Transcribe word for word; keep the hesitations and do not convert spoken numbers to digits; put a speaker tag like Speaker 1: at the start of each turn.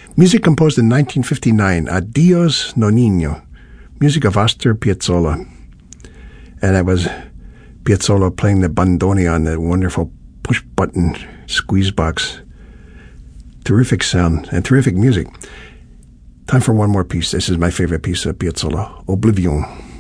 Speaker 1: Music composed in nineteen fifty-nine, Adios Nonino, music of Astor Piazzolla. And that was Piazzolla playing the bandoneon, the wonderful push-button squeeze box. Terrific sound and terrific music. Time for one more piece. This is my favorite piece of Piazzolla, Oblivion.